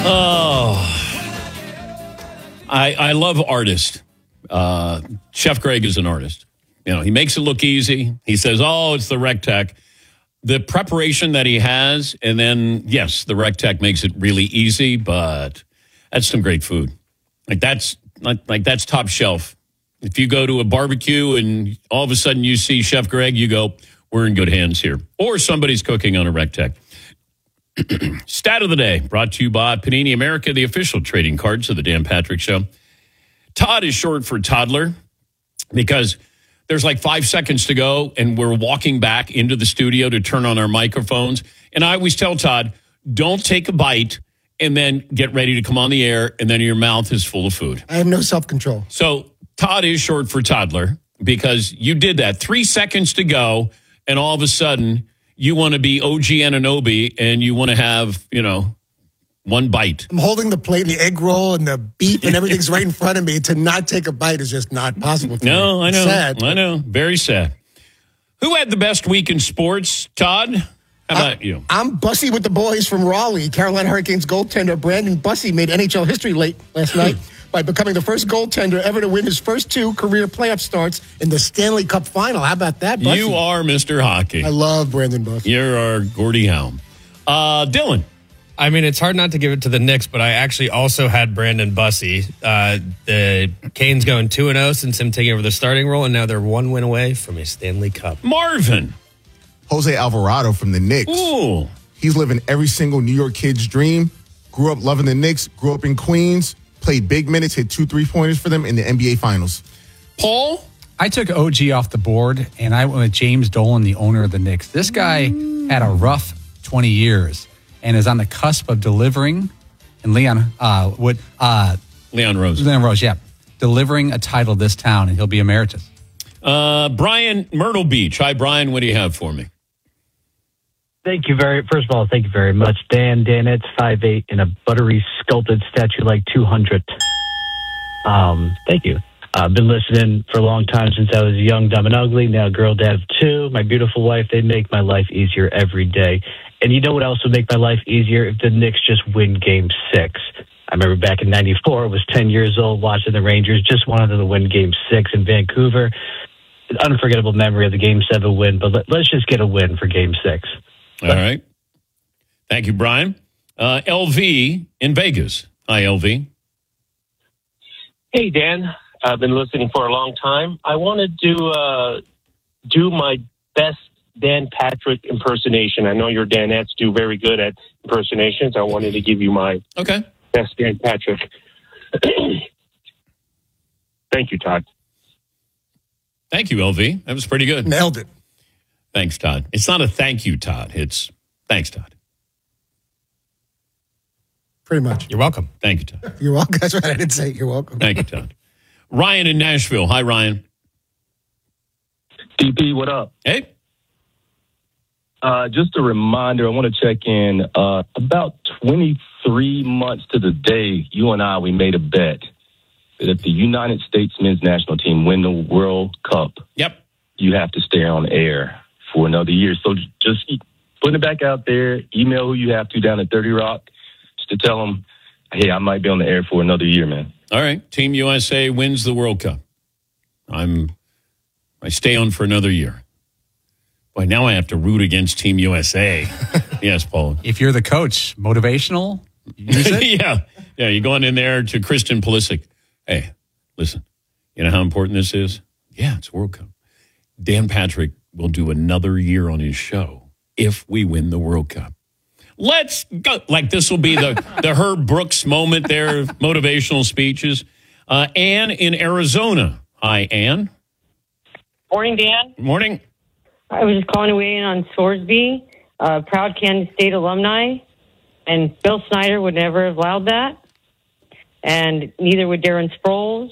Oh, I love artists. Chef Greg is an artist. You know, he makes it look easy. He says, "Oh, it's the Rec Tech." The preparation that he has, and then yes, the Rec Tech makes it really easy. But that's some great food. That's top shelf. If you go to a barbecue and all of a sudden you see Chef Greg, you go, "We're in good hands here." Or somebody's cooking on a Rec Tech. Stat of the day brought to you by Panini America, the official trading cards of the Dan Patrick Show. Todd is short for toddler because there's like 5 seconds to go and we're walking back into the studio to turn on our microphones. And I always tell Todd, don't take a bite and then get ready to come on the air and then your mouth is full of food. I have no self-control. So Todd is short for toddler because you did that. 3 seconds to go and all of a sudden you want to be OG Anunoby and you want to have, one bite. I'm holding the plate and the egg roll and the beef and everything's right in front of me. To not take a bite is just not possible. No, I know. Sad. I know. Very sad. Who had the best week in sports? Todd? How about you? I'm Bussy with the boys from Raleigh. Carolina Hurricanes goaltender Brandon Bussy made NHL history late last night by becoming the first goaltender ever to win his first 2 career playoff starts in the Stanley Cup final. How about that, Bussy? You are Mr. Hockey. I love Brandon Bussy. You're our Gordie Howe. Dylan. I mean, it's hard not to give it to the Knicks, but I actually also had Brandon Bussy. The Canes going 2-0 since him taking over the starting role, and now they're 1 win away from a Stanley Cup. Marvin. Jose Alvarado from the Knicks. Ooh. He's living every single New York kid's dream. Grew up loving the Knicks, grew up in Queens, played big minutes, hit 2 3-pointers for them in the NBA Finals. Paul? I took OG off the board, and I went with James Dolan, the owner of the Knicks. This guy had a rough 20 years and is on the cusp of delivering, and Leon Rose, yeah, delivering a title to this town, and he'll be emeritus. Brian, Myrtle Beach. Hi, Brian. What do you have for me? Thank you first of all, thank you very much, Dan. Danette's 5'8" and a buttery sculpted statue like 200. Thank you. I've been listening for a long time since I was young, dumb, and ugly. Now girl dad of 2. My beautiful wife, they make my life easier every day. And you know what else would make my life easier? If the Knicks just win Game 6. I remember back in 94, I was 10 years old watching the Rangers, just wanted them to win Game 6 in Vancouver. An unforgettable memory of the Game 7 win, but let's just get a win for Game 6. All right. Thank you, Brian. LV in Vegas. Hi, LV. Hey, Dan. I've been listening for a long time. I wanted to do my best Dan Patrick impersonation. I know your Danettes do very good at impersonations. I wanted to give you my best Dan Patrick. Thank you, Todd. Thank you, LV. That was pretty good. Nailed it. Thanks, Todd. It's not a thank you, Todd. It's thanks, Todd. Pretty much. You're welcome. Thank you, Todd. You're welcome. That's right. I didn't say it. You're welcome. Thank you, Todd. Ryan in Nashville. Hi, Ryan. DP, what up? Hey. Just a reminder, I want to check in. About 23 months to the day, you and I, we made a bet that if the United States men's national team win the World Cup, you have to stay on air for another year. So just putting it back out there, email who you have to down at 30 Rock just to tell them, hey, I might be on the air for another year, man. All right. Team USA wins the World Cup. I stay on for another year. Boy, now I have to root against Team USA. Yes, Paul. If you're the coach, motivational, use it. Yeah, you're going in there to Christian Pulisic. Hey, listen, you know how important this is? Yeah, it's World Cup. Dan Patrick will do another year on his show if we win the World Cup. Let's go. Like this will be the Herb Brooks moment there, motivational speeches. Ann in Arizona. Hi, Ann. Morning, Dan. Morning. I was just calling to weigh in on Sorsby, proud Kansas State alumni, and Bill Snyder would never have allowed that, and neither would Darren Sproles.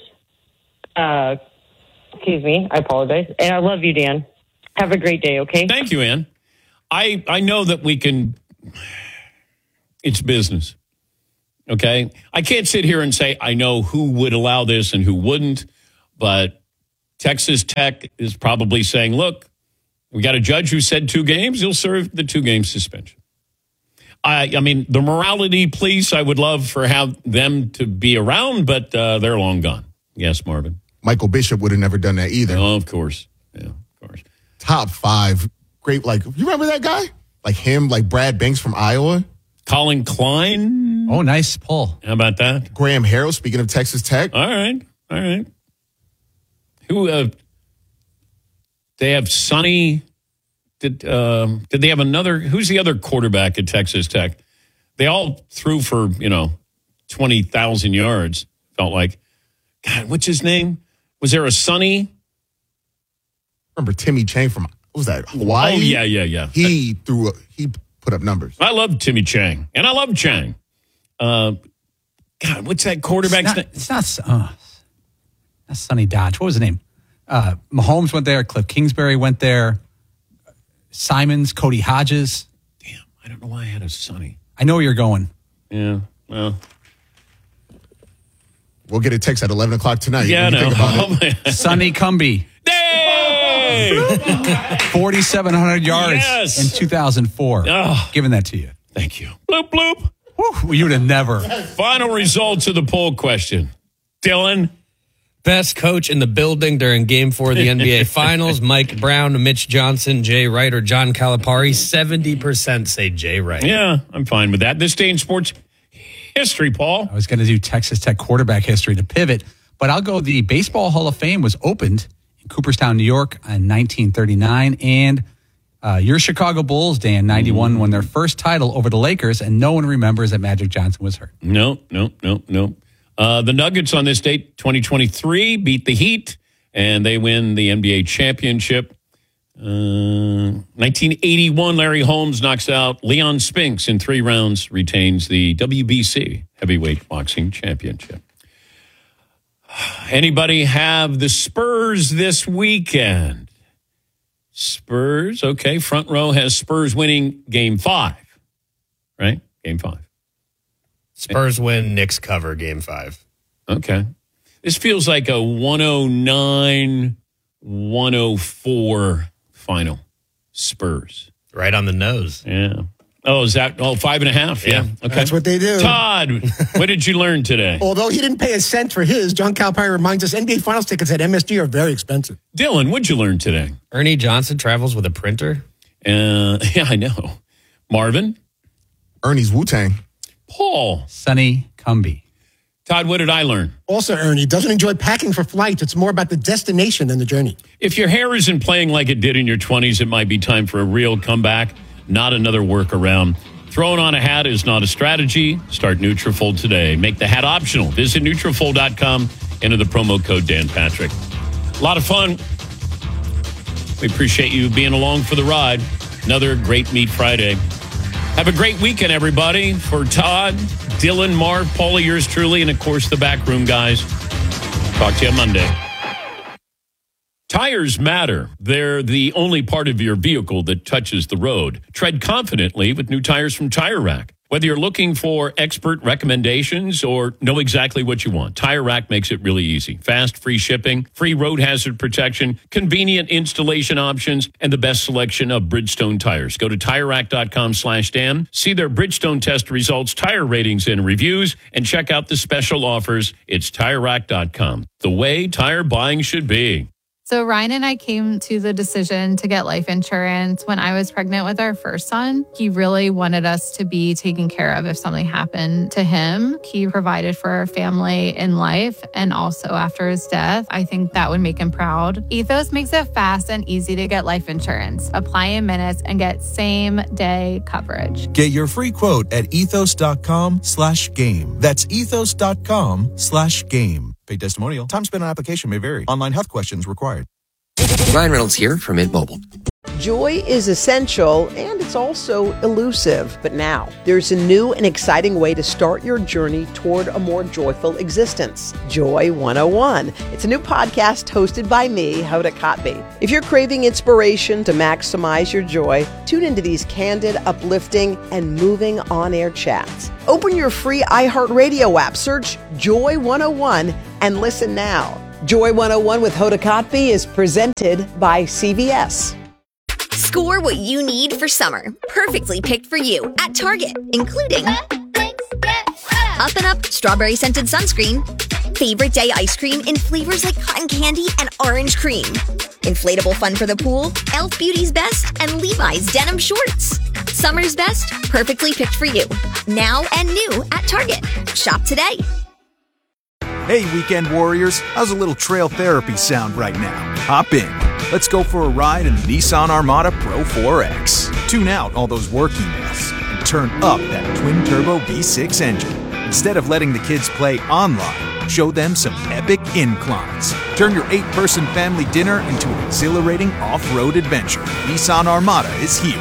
Excuse me, I apologize. And I love you, Dan. Have a great day, okay? Thank you, Ann. I know that we can, it's business, okay? I can't sit here and say I know who would allow this and who wouldn't, but Texas Tech is probably saying, look, we got a judge who said 2 games, he'll serve the 2-game suspension. I mean, the morality police, I would love for have them to be around, but they're long gone. Yes, Marvin. Michael Bishop would have never done that either. Oh, of course. Yeah, of course. Top 5. Great. Like, you remember that guy? Like him, like Brad Banks from Iowa? Colin Klein. Oh, nice pull. How about that? Graham Harrell, speaking of Texas Tech. All right. Who, they have Sonny. Did they have another? Who's the other quarterback at Texas Tech? They all threw for 20,000 yards. Felt like, God, what's his name? Was there a Sonny? Remember Timmy Chang from, what was that, Hawaii? Oh yeah. He put up numbers. I love Timmy Chang, and I love Chang. God, what's that quarterback's name? It's not Sonny Dodge. What was the name? Mahomes went there. Cliff Kingsbury went there. Simons, Cody Hodges. Damn, I don't know why I had a Sonny. I know where you're going. Yeah, well. We'll get a text at 11 o'clock tonight. Yeah, no. Sonny Cumbie. Hey! 4,700 yards in 2004. Oh. Giving that to you. Thank you. Bloop, bloop. Whew, you would have never. Final results of the poll question. Dylan. Best coach in the building during Game 4 of the NBA Finals, Mike Brown, Mitch Johnson, Jay Wright, or John Calipari. 70% say Jay Wright. Yeah, I'm fine with that. This day in sports history, Paul. I was going to do Texas Tech quarterback history to pivot, but I'll go the Baseball Hall of Fame was opened in Cooperstown, New York in 1939, and your Chicago Bulls, Dan, 91, won their first title over the Lakers, and no one remembers that Magic Johnson was hurt. No. The Nuggets on this date, 2023, beat the Heat, and they win the NBA championship. 1981, Larry Holmes knocks out Leon Spinks in 3 rounds, retains the WBC heavyweight boxing championship. Anybody have the Spurs this weekend? Spurs, okay. Front row has Spurs winning Game 5, right? Game 5. Spurs win, Knicks cover Game 5. Okay. This feels like a 109-104 final. Spurs. Right on the nose. Yeah. Oh, is that 5.5? Yeah. Okay. That's what they do. Todd, what did you learn today? Although he didn't pay a cent for his, John Calipari reminds us NBA Finals tickets at MSG are very expensive. Dylan, what'd you learn today? Ernie Johnson travels with a printer. Yeah, I know. Marvin? Ernie's Wu-Tang. Paul? Sonny Cumbie. Todd, what did I learn? Also, Ernie doesn't enjoy packing for flights. It's more about the destination than the journey. If your hair isn't playing like it did in your 20s, it might be time for a real comeback, not another workaround. Throwing on a hat is not a strategy. Start Nutrafol today. Make the hat optional. Visit Nutrafol.com. Enter the promo code Dan Patrick. A lot of fun. We appreciate you being along for the ride. Another great Meat Friday. Have a great weekend, everybody. For Todd, Dylan, Marv, Paulie, yours truly, and of course the backroom guys. Talk to you on Monday. Tires matter. They're the only part of your vehicle that touches the road. Tread confidently with new tires from Tire Rack. Whether you're looking for expert recommendations or know exactly what you want, Tire Rack makes it really easy. Fast, free shipping, free road hazard protection, convenient installation options, and the best selection of Bridgestone tires. Go to TireRack.com/Dan, see their Bridgestone test results, tire ratings, and reviews, and check out the special offers. It's TireRack.com, the way tire buying should be. So Ryan and I came to the decision to get life insurance when I was pregnant with our first son. He really wanted us to be taken care of if something happened to him. He provided for our family in life and also after his death. I think that would make him proud. Ethos makes it fast and easy to get life insurance. Apply in minutes and get same-day coverage. Get your free quote at ethos.com/game. That's ethos.com/game. Paid testimonial. Time spent on application may vary. Online health questions required. Ryan Reynolds here from Mint Mobile. Joy is essential and it's also elusive. But now there's a new and exciting way to start your journey toward a more joyful existence. Joy 101. It's a new podcast hosted by me, Hoda Kotb. If you're craving inspiration to maximize your joy, tune into these candid, uplifting, and moving on-air chats. Open your free iHeartRadio app, search Joy 101, and listen now. Joy 101 with Hoda Kotb is presented by CVS. Score what you need for summer. Perfectly picked for you at Target, including Up and Up Strawberry Scented Sunscreen, Favorite Day Ice Cream in flavors like cotton candy and orange cream, Inflatable Fun for the Pool, Elf Beauty's Best, and Levi's Denim Shorts. Summer's best, perfectly picked for you. Now and new at Target. Shop today. Hey, weekend warriors, how's a little trail therapy sound right now? Hop in. Let's go for a ride in the Nissan Armada Pro 4X. Tune out all those work emails and turn up that twin-turbo V6 engine. Instead of letting the kids play online, show them some epic inclines. Turn your 8-person family dinner into an exhilarating off-road adventure. Nissan Armada is here.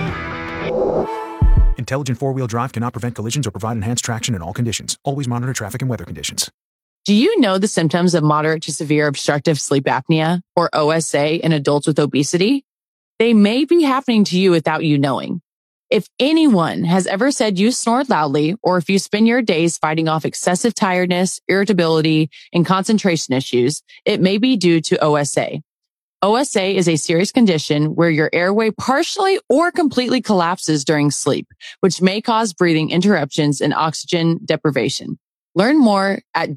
Intelligent four-wheel drive cannot prevent collisions or provide enhanced traction in all conditions. Always monitor traffic and weather conditions. Do you know the symptoms of moderate to severe obstructive sleep apnea, or OSA, in adults with obesity? They may be happening to you without you knowing. If anyone has ever said you snore loudly, or if you spend your days fighting off excessive tiredness, irritability, and concentration issues, it may be due to OSA. OSA is a serious condition where your airway partially or completely collapses during sleep, which may cause breathing interruptions and oxygen deprivation. Learn more at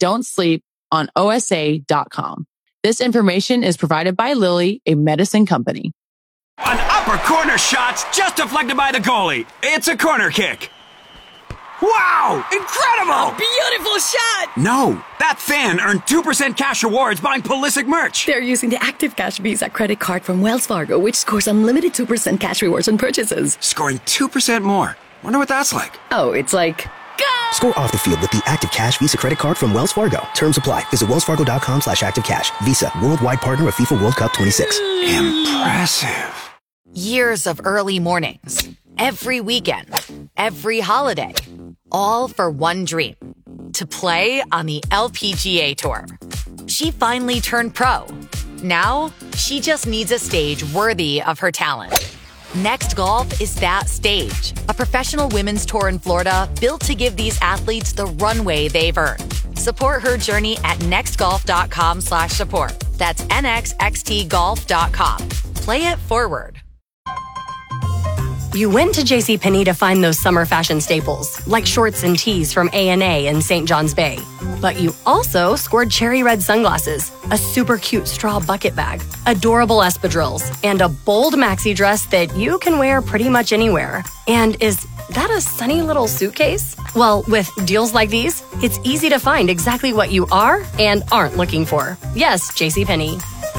don'tsleeponosa.com. This information is provided by Lilly, a medicine company. An upper corner shot's just deflected by the goalie. It's a corner kick. Wow! Incredible! Beautiful shot! No, that fan earned 2% cash rewards buying Pulisic merch. They're using the Active Cash Visa credit card from Wells Fargo, which scores unlimited 2% cash rewards on purchases. Scoring 2% more. Wonder what that's like. Oh, it's like... Go! Score off the field with the Active Cash Visa credit card from Wells Fargo. Terms apply. Visit wellsfargo.com/activecash. Visa, worldwide partner of FIFA World Cup 26. Impressive. Years of early mornings, every weekend, every holiday, all for one dream, to play on the LPGA Tour. She finally turned pro. Now, she just needs a stage worthy of her talent. Next Golf is that stage, a professional women's tour in Florida built to give these athletes the runway they've earned. Support her journey at nextgolf.com/support. That's nxxtgolf.com. Play it forward. You went to JCPenney to find those summer fashion staples, like shorts and tees from A&A and St. John's Bay. But you also scored cherry red sunglasses, a super cute straw bucket bag, adorable espadrilles, and a bold maxi dress that you can wear pretty much anywhere. And is that a sunny little suitcase? Well, with deals like these, it's easy to find exactly what you are and aren't looking for. Yes, JCPenney.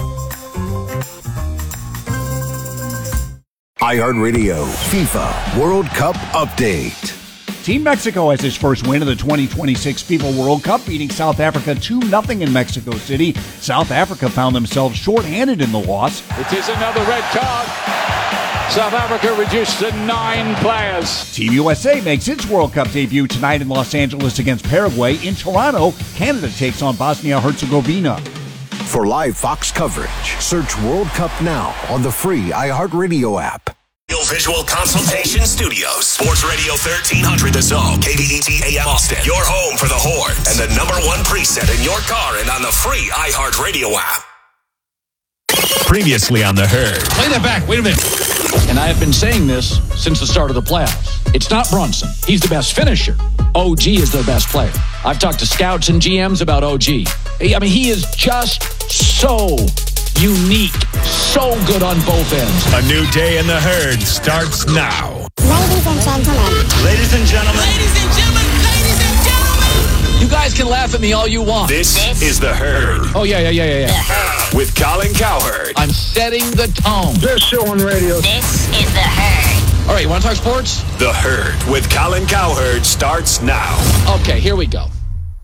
iHeartRadio FIFA World Cup Update. Team Mexico has its first win of the 2026 FIFA World Cup, beating South Africa 2-0 in Mexico City. South Africa found themselves shorthanded in the loss. It is another red card. South Africa reduced to 9 players. Team USA makes its World Cup debut tonight in Los Angeles against Paraguay. In Toronto, Canada takes on Bosnia-Herzegovina. For live Fox coverage, search World Cup now on the free iHeartRadio app. Visual Consultation Studios. Sports Radio 1300 The Zone. KDET AM Austin. Your home for the Horns. And the #1 preset in your car and on the free iHeartRadio app. Previously on The Herd. Play that back. Wait a minute. And I have been saying this since the start of the playoffs. It's not Brunson. He's the best finisher. OG is their best player. I've talked to scouts and GMs about OG. I mean, he is just so unique, so good on both ends. A new day in The Herd starts now. Ladies and gentlemen. Ladies and gentlemen. Ladies and gentlemen. Ladies and gentlemen. You guys can laugh at me all you want. This is The Herd. Oh, yeah. With Colin Cowherd. I'm setting the tone. Best show on radio. This is The Herd. All right, you want to talk sports? The Herd with Colin Cowherd starts now. Okay, here we go.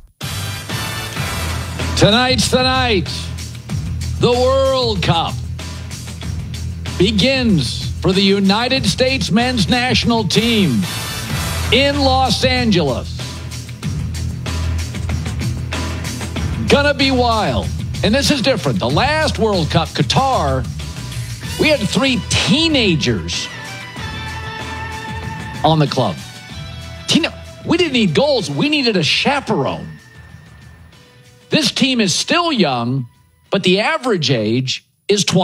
Tonight's the night. The World Cup begins for the United States men's national team in Los Angeles. Gonna be wild. And this is different. The last World Cup, Qatar, we had 3 teenagers on the club. We didn't need goals. We needed a chaperone. This team is still young, but the average age is 20.